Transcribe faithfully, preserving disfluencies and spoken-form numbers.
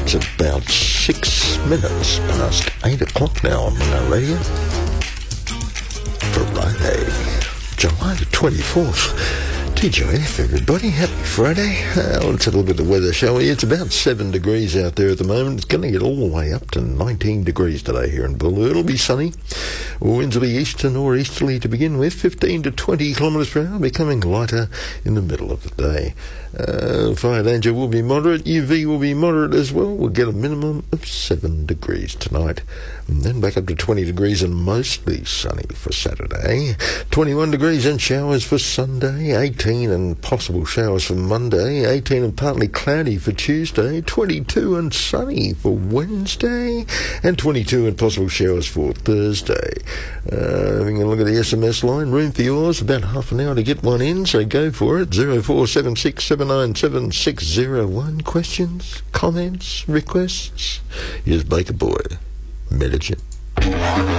It's about six minutes past eight o'clock now on Mongo Radio. Friday, July the twenty-fourth. T J F, everybody. Happy Friday. Uh, let's have a look at the weather, shall we? It's about seven degrees out there at the moment. It's going to get all the way up to nineteen degrees today here in Bulla. It'll be sunny. Winds will be eastern or easterly to begin with, fifteen to twenty kilometres per hour, becoming lighter in the middle of the day. Uh, fire danger will be moderate. U V will be moderate as well. We'll get a minimum of seven degrees tonight. And then back up to twenty degrees and mostly sunny for Saturday. twenty-one degrees and showers for Sunday. eighteen and possible showers for Monday. eighteen and partly cloudy for Tuesday. twenty-two and sunny for Wednesday. And twenty-two and possible showers for Thursday. Uh, having a look at the S M S line. Room for yours. About half an hour to get one in, so go for it. zero four seven six seven nine seven six zero one. Questions, comments, requests? Here's Baker Boy. Medicine.